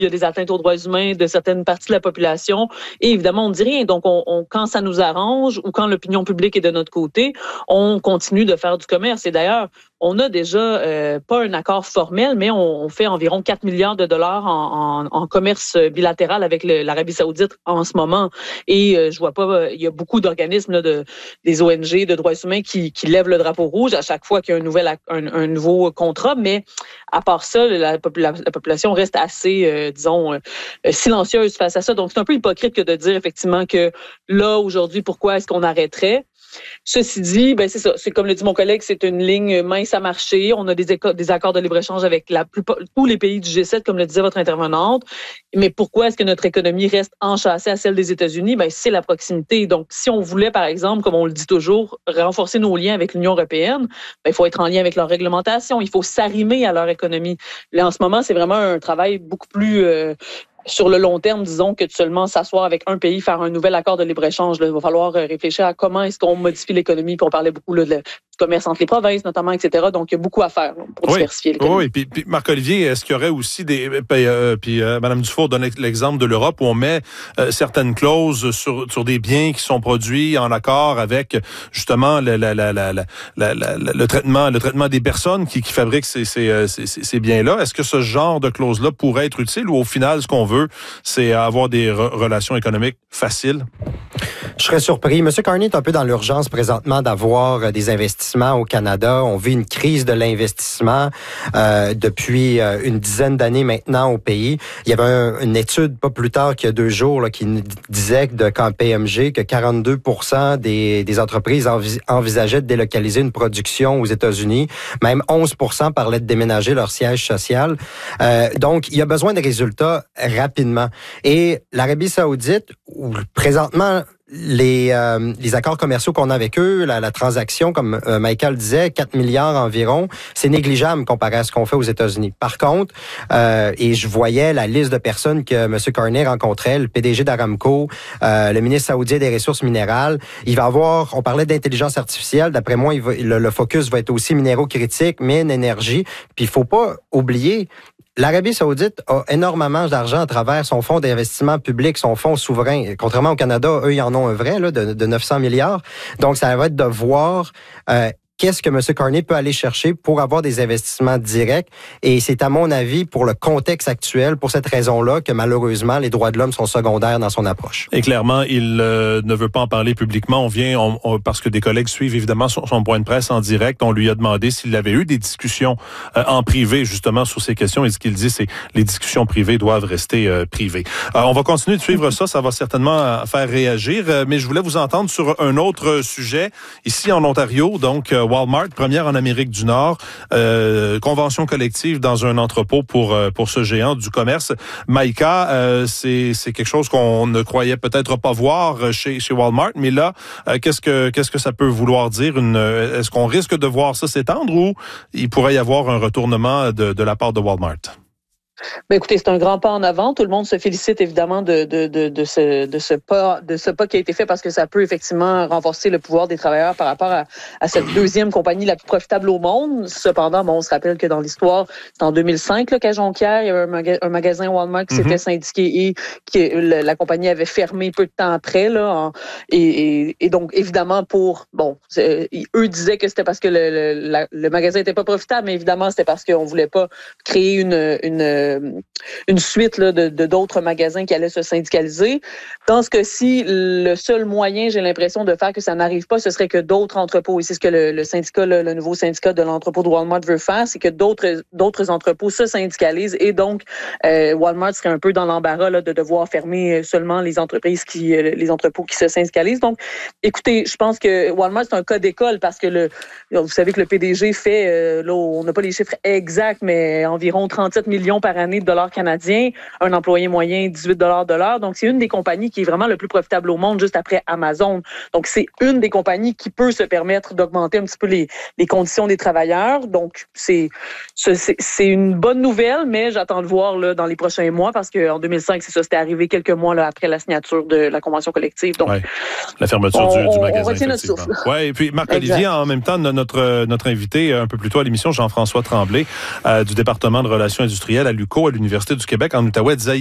y a des atteintes aux droits humains de certaines parties de la population. Et évidemment, on ne dit rien. Donc, quand ça nous arrange ou quand l'opinion publique est de notre côté, on continue de faire du commerce. Et d'ailleurs, on a déjà pas un accord formel, mais on fait environ 4 milliards de dollars en commerce bilatéral avec l'Arabie Saoudite en ce moment. Et je vois pas, il y a beaucoup d'organismes là, des ONG de droits humains qui lèvent le drapeau rouge à chaque fois qu'il y a un nouveau contrat. Mais à part ça, la population reste assez, silencieuse face à ça. Donc c'est un peu hypocrite que de dire effectivement que là aujourd'hui, pourquoi est-ce qu'on arrêterait? Ceci dit, c'est ça. C'est comme le dit mon collègue, c'est une ligne mince à marcher. On a des accords de libre-échange avec tous les pays du G7, comme le disait votre intervenante. Mais pourquoi est-ce que notre économie reste enchâssée à celle des États-Unis? C'est la proximité. Donc, si on voulait, par exemple, comme on le dit toujours, renforcer nos liens avec l'Union européenne, il faut être en lien avec leur réglementation. Il faut s'arrimer à leur économie. Là, en ce moment, c'est vraiment un travail beaucoup plus sur le long terme, disons, que de seulement s'asseoir avec un pays, faire un nouvel accord de libre-échange. Là, il va falloir réfléchir à comment est-ce qu'on modifie l'économie. Puis on parlait beaucoup là, de commerce entre les provinces, notamment, etc. Donc, il y a beaucoup à faire là, pour diversifier l'économie. Oui, puis Marc-Olivier, est-ce qu'il y aurait aussi Mme Dufour donne l'exemple de l'Europe où on met certaines clauses sur des biens qui sont produits en accord avec, justement, le traitement des personnes qui fabriquent ces biens-là. Est-ce que ce genre de clause-là pourrait être utile ou au final, ce qu'on veut, c'est avoir des relations économiques faciles? Je serais surpris. M. Carney est un peu dans l'urgence présentement d'avoir des investissements au Canada. On vit une crise de l'investissement depuis une dizaine d'années maintenant au pays. Il y avait une étude pas plus tard qu'il y a 2 jours là, qui disait de KPMG que 42% des entreprises envisageaient de délocaliser une production aux États-Unis. Même 11% parlaient de déménager leur siège social. Donc, il y a besoin de résultats rapidement. Et l'Arabie Saoudite, où présentement, les accords commerciaux qu'on a avec eux, la transaction, comme Michael disait, 4 milliards environ, c'est négligeable comparé à ce qu'on fait aux États-Unis. Par contre, et je voyais la liste de personnes que M. Carney rencontrait, le PDG d'Aramco, le ministre saoudien des ressources minérales, il va avoir, on parlait d'intelligence artificielle, d'après moi, le focus va être aussi minéraux critiques, mines, énergie, puis il faut pas oublier, l'Arabie Saoudite a énormément d'argent à travers son fonds d'investissement public, son fonds souverain. Contrairement au Canada, eux, ils en ont un vrai là, de 900 milliards. Donc, ça va être de voir qu'est-ce que M. Carney peut aller chercher pour avoir des investissements directs. Et c'est à mon avis, pour le contexte actuel, pour cette raison-là, que malheureusement, les droits de l'homme sont secondaires dans son approche. Et clairement, il ne veut pas en parler publiquement. Parce que des collègues suivent évidemment son point de presse en direct. On lui a demandé s'il avait eu des discussions en privé, justement, sur ces questions. Et ce qu'il dit, c'est que les discussions privées doivent rester privées. On va continuer de suivre ça. Ça va certainement faire réagir. Mais je voulais vous entendre sur un autre sujet. Ici, en Ontario, donc, Walmart, première en Amérique du Nord, convention collective dans un entrepôt pour ce géant du commerce. Maïka, c'est quelque chose qu'on ne croyait peut-être pas voir chez Walmart, mais là, qu'est-ce que ça peut vouloir dire? Est-ce qu'on risque de voir ça s'étendre ou il pourrait y avoir un retournement de la part de Walmart? Écoutez, c'est un grand pas en avant. Tout le monde se félicite évidemment de ce pas qui a été fait parce que ça peut effectivement renforcer le pouvoir des travailleurs par rapport à cette deuxième compagnie la plus profitable au monde. Cependant, on se rappelle que dans l'histoire, c'est en 2005 là, qu'à Jonquière, il y avait un magasin Walmart qui s'était syndiqué et que la compagnie avait fermé peu de temps après. Là, et donc, évidemment, eux disaient que c'était parce que le magasin n'était pas profitable, mais évidemment, c'était parce qu'on voulait pas créer une suite là, de d'autres magasins qui allaient se syndicaliser. Dans ce cas-ci, le seul moyen, j'ai l'impression, de faire que ça n'arrive pas, ce serait que d'autres entrepôts, et c'est ce que le syndicat, le nouveau syndicat de l'entrepôt de Walmart veut faire, c'est que d'autres entrepôts se syndicalisent et donc Walmart serait un peu dans l'embarras là, de devoir fermer seulement les entrepôts qui se syndicalisent. Donc, écoutez, je pense que Walmart, c'est un cas d'école parce que vous savez que le PDG fait, là, on n'a pas les chiffres exacts, mais environ 37 millions par année de dollars canadiens, un employé moyen 18 $ de l'heure. Donc, c'est une des compagnies qui est vraiment le plus profitable au monde, juste après Amazon. Donc, c'est une des compagnies qui peut se permettre d'augmenter un petit peu les conditions des travailleurs. Donc, c'est une bonne nouvelle, mais j'attends de voir là, dans les prochains mois parce qu'en 2005, c'est ça, c'était arrivé quelques mois là, après la signature de la convention collective. Donc, la fermeture du magasin. On retient notre souffle. Oui, et puis Marc-Olivier, en même temps, notre invité un peu plus tôt à l'émission, Jean-François Tremblay, du département de relations industrielles à l'UQAM, Demko à l'Université du Québec en Outaouais disait